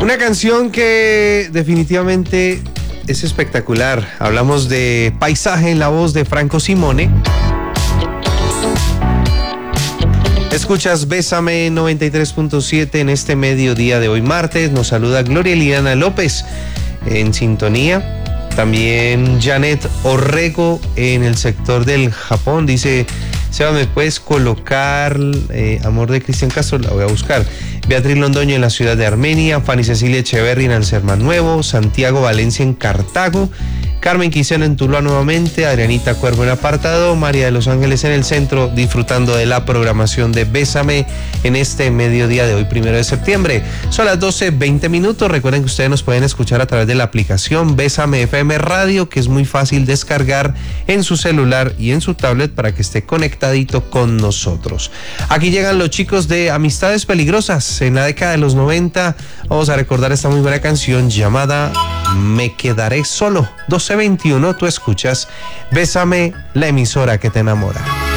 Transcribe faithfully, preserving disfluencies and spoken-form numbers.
Una canción que definitivamente es espectacular. Hablamos de Paisaje en la voz de Franco Simone. Escuchas Bésame noventa y tres punto siete en este mediodía de hoy martes. Nos saluda Gloria Liliana López en sintonía. También Janet Orrego en el sector del Japón. Dice, Seba, ¿me puedes colocar eh, Amor de Cristian Castro? La voy a buscar. Beatriz Londoño en la ciudad de Armenia. Fanny Cecilia Echeverri en Alcerman Nuevo. Santiago Valencia en Cartago. Carmen Quiseno en Tuluá nuevamente. Adrianita Cuervo en Apartado. María de los Ángeles en el centro, disfrutando de la programación de Bésame en este mediodía de hoy, primero de septiembre. Son las doce veinte minutos. Recuerden que ustedes nos pueden escuchar a través de la aplicación Bésame F M Radio, que es muy fácil descargar en su celular y en su tablet para que esté conectadito con nosotros. Aquí llegan los chicos de Amistades Peligrosas. En la década de los noventa vamos a recordar esta muy buena canción llamada Me Quedaré Solo. doce veintiuno, tú escuchas Bésame, la emisora que te enamora.